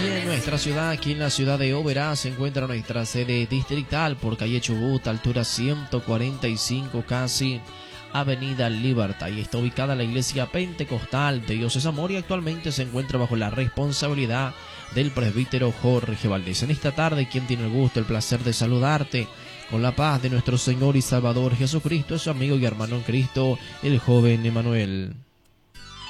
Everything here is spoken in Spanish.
aquí en nuestra ciudad, aquí en la ciudad de Oberá, se encuentra nuestra sede distrital por calle Chubut, altura 145 casi, Avenida Libertad. Y está ubicada la iglesia pentecostal de Dios es Amor y actualmente se encuentra bajo la responsabilidad del presbítero Jorge Valdés. En esta tarde, quien tiene el gusto, el placer de saludarte con la paz de nuestro Señor y Salvador Jesucristo, es su amigo y hermano en Cristo, el joven Emanuel.